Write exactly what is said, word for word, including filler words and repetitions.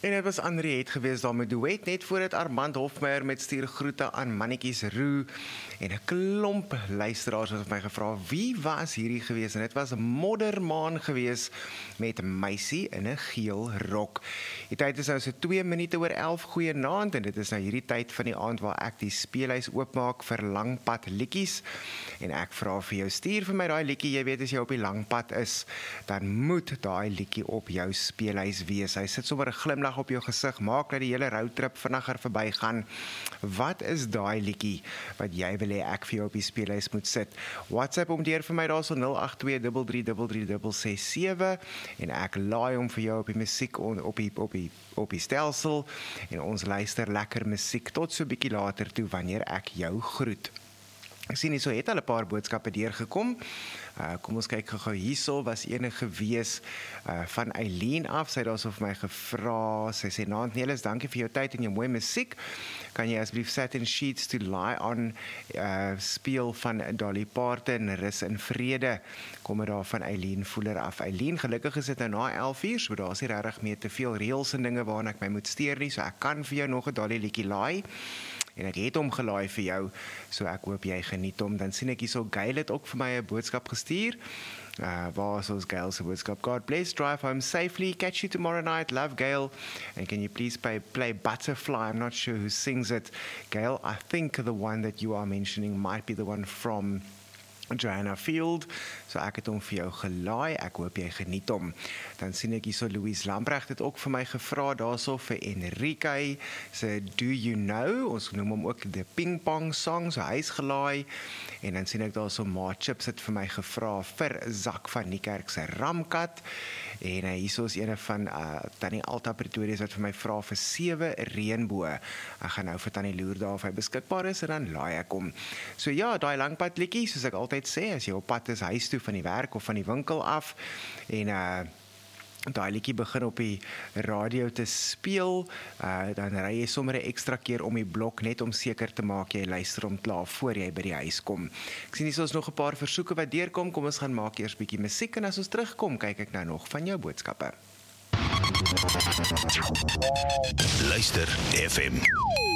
En dit was Henriette gewees daar met duet, net voor het Armand Hofmeyer met stuur groete aan Mannetjies Roo en 'n klomp luisteraars het my gevra wie was hierdie gewees en dit was Moddermaan gewees met Meisie in 'n geel rok. Die tyd is nou so twee minute oor elf, goeienaand en dit is nou hierdie tyd van die aand waar ek die speelhuis oopmaak vir Langpad liedjies en ek vra vir jou stuur vir my daai liedjie, jy weet as jy op die Langpad is, dan moet daai liedjie op jou speelhuis wees. Hy sit sommer 'n glimlag op jou gesig, maak dat die hele roadtrip vinniger verbygaan. Wat is daai liedjie wat jy wil hê ek vir jou op die speelhuis moet sit? WhatsApp om deur vir my daar so nul agt twee drie drie drie drie drie ses sewe en ek laai hom vir jou op die musiek op die op die op die stelsel en ons luister lekker musiek tot so 'n bietjie later toe wanneer ek jou groet. Ek sien hier so het al 'n paar boodskappe deurgekom. Uh, kom ons kyk gou-gou hierso, was enige gewees uh, van Eileen af, sy het also vir my gevra, sy sê, Naand Nelis, dankie vir jou tyd en jou mooi musiek, kan jy asseblief Satin Sheets to Lie On uh, speel van Dolly Parton, Rus in Vrede, kom er daar van Eileen Voeler af. Eileen, gelukkig is dit nou na elf uur, so daar is nie regtig meer te veel reels en dinge waarna ek my moet steur nie, so ek kan vir jou nog 'n Dolly liedjie laai, en ek het hom gelaai vir jou, so ek hoop jy geniet hom. Dan sien ek hier so, Gail het ook vir my 'n boodskap gestuur, uh, waar is ons Gail se boodskap? God bless, drive home safely, catch you tomorrow night, love Gail, and can you please play, play Butterfly, I'm not sure who sings it. Gail, I think the one that you are mentioning might be the one from Joanna Field, so ek het hom vir jou gelaai, ek hoop jy geniet hom. Dan sien ek hier so Louise Lamprecht het ook vir my gevra daarso vir Enrique, se Do You Know, ons noem hom ook the Ping Pong Song, so hy is gelaai, en dan sien ek daarso Ma Chips het vir my gevra vir Zak van Niekerk se Ramkat, en uh, hierso is ene van uh, Tannie Alta Pretoria wat vir my vra vir sewe reënboë. Ek gaan nou vir Tannie Loer daar of hy beskikbaar is en dan laai ek hom. So ja, daai langpad liedjie, soos ek altyd sê, as jy op pad is huis toe van die werk of van die winkel af en uh, daai liedjie begin op die radio te speel, uh, dan ry jy sommer 'n ekstra keer om die blok net om seker te maak jy luister hom klaar voor jy by die huis kom. Ek sien hier is nog 'n paar versoeke wat deurkom, kom ons gaan maak eers bietjie musiek en as ons terugkom kyk ek nou nog van jou boodskappe. Luister F M.